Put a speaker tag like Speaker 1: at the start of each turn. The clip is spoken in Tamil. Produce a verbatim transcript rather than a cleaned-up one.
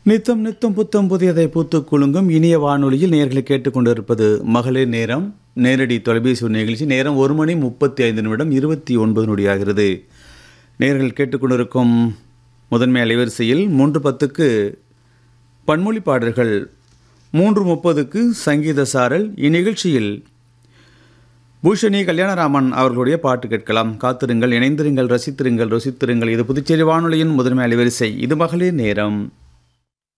Speaker 1: நித்தம் நித்தம் புத்தம் புதியதை பூத்து குலுங்கும் இனிய வானொலியில் நேர்களை கேட்டுக்கொண்டிருப்பது மகளிர் நேரம் நேரடி தொலைபேசி நிகழ்ச்சி. நேரம் ஒரு மணி முப்பத்தி ஐந்து நிமிடம் இருபத்தி ஒன்பது நொடியாகிறது. நேர்கள் கேட்டுக்கொண்டிருக்கும் முதன்மை அலைவரிசையில் மூன்று பத்துக்கு பன்மொழி பாடல்கள், மூன்று முப்பதுக்கு சங்கீத சாரல். இந்நிகழ்ச்சியில் பூஷணி கல்யாணராமன் அவர்களுடைய பாட்டு கேட்கலாம். காத்திருங்கள், இணைந்திருங்கள், ரசித்திருங்கள், ருசித்திருங்கள். இது புதுச்சேரி வானொலியின் முதன்மை அலைவரிசை. இது மகளிர் நேரம்.